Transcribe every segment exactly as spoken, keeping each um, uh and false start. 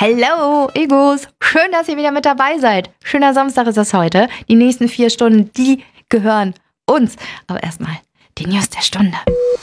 Hello, Egos. Schön, dass ihr wieder mit dabei seid. Schöner Samstag ist das heute. Die nächsten vier Stunden, die gehören uns. Aber erstmal die News der Stunde.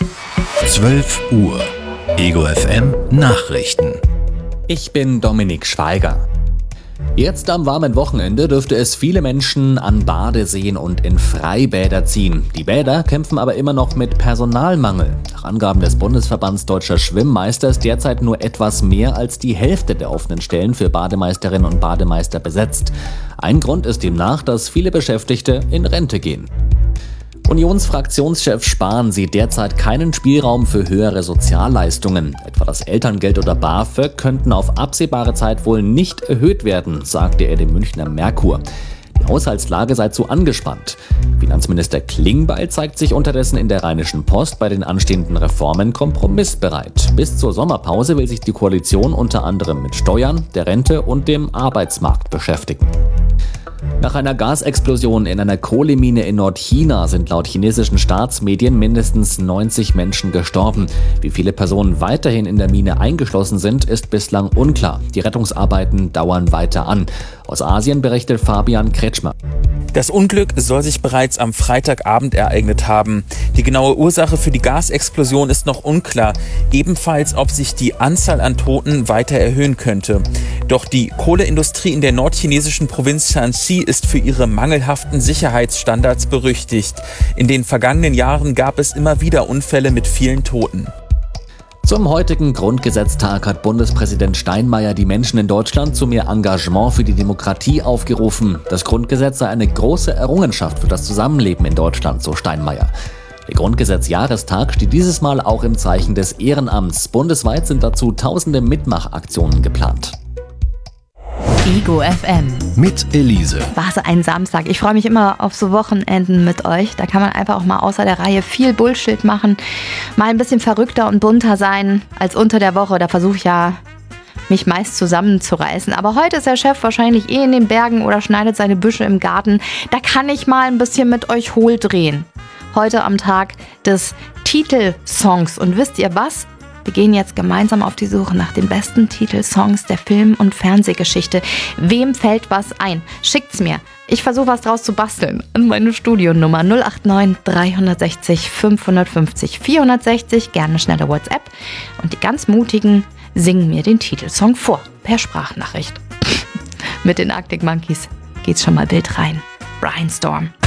zwölf Uhr. Ego F M Nachrichten. Ich bin Dominik Schweiger. Jetzt am warmen Wochenende dürfte es viele Menschen an Badeseen und in Freibäder ziehen. Die Bäder kämpfen aber immer noch mit Personalmangel. Nach Angaben des Bundesverbands Deutscher Schwimmmeister ist derzeit nur etwas mehr als die Hälfte der offenen Stellen für Bademeisterinnen und Bademeister besetzt. Ein Grund ist demnach, dass viele Beschäftigte in Rente gehen. Unionsfraktionschef Spahn sieht derzeit keinen Spielraum für höhere Sozialleistungen. Etwa das Elterngeld oder BAföG könnten auf absehbare Zeit wohl nicht erhöht werden, sagte er dem Münchner Merkur. Die Haushaltslage sei zu angespannt. Finanzminister Klingbeil zeigt sich unterdessen in der Rheinischen Post bei den anstehenden Reformen kompromissbereit. Bis zur Sommerpause will sich die Koalition unter anderem mit Steuern, der Rente und dem Arbeitsmarkt beschäftigen. Nach einer Gasexplosion in einer Kohlemine in Nordchina sind laut chinesischen Staatsmedien mindestens neunzig Menschen gestorben. Wie viele Personen weiterhin in der Mine eingeschlossen sind, ist bislang unklar. Die Rettungsarbeiten dauern weiter an. Aus Asien berichtet Fabian Kretschmer. Das Unglück soll sich bereits am Freitagabend ereignet haben. Die genaue Ursache für die Gasexplosion ist noch unklar. Ebenfalls, ob sich die Anzahl an Toten weiter erhöhen könnte. Doch die Kohleindustrie in der nordchinesischen Provinz Shanxi ist für ihre mangelhaften Sicherheitsstandards berüchtigt. In den vergangenen Jahren gab es immer wieder Unfälle mit vielen Toten. Zum heutigen Grundgesetztag hat Bundespräsident Steinmeier die Menschen in Deutschland zu mehr Engagement für die Demokratie aufgerufen. Das Grundgesetz sei eine große Errungenschaft für das Zusammenleben in Deutschland, so Steinmeier. Der Grundgesetz-Jahrestag steht dieses Mal auch im Zeichen des Ehrenamts. Bundesweit sind dazu tausende Mitmachaktionen geplant. Ego F M. Mit Elise. War so ein Samstag. Ich freue mich immer auf so Wochenenden mit euch. Da kann man einfach auch mal außer der Reihe viel Bullshit machen. Mal ein bisschen verrückter und bunter sein als unter der Woche. Da versuche ich ja, mich meist zusammenzureißen. Aber heute ist der Chef wahrscheinlich eh in den Bergen oder schneidet seine Büsche im Garten. Da kann ich mal ein bisschen mit euch hohl drehen. Heute am Tag des Titelsongs. Und wisst ihr was? Wir gehen jetzt gemeinsam auf die Suche nach den besten Titelsongs der Film- und Fernsehgeschichte. Wem fällt was ein? Schickt's mir. Ich versuche was draus zu basteln. An meine Studionummer null acht neun drei sechs null fünf fünf null vier sechs null. Gerne schnelle WhatsApp. Und die ganz Mutigen singen mir den Titelsong vor. Per Sprachnachricht. Mit den Arctic Monkeys geht's schon mal wild rein. Brainstorm.